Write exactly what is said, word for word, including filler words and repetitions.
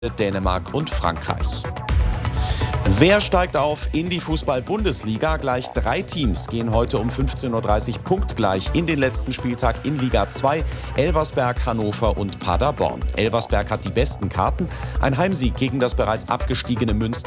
Dänemark und Frankreich. Wer steigt auf in die Fußball-Bundesliga? Gleich drei Teams gehen heute um fünfzehn Uhr dreißig punktgleich in den letzten Spieltag in Liga zwei. Elversberg, Hannover und Paderborn. Elversberg hat die besten Karten. Ein Heimsieg gegen das bereits abgestiegene Münster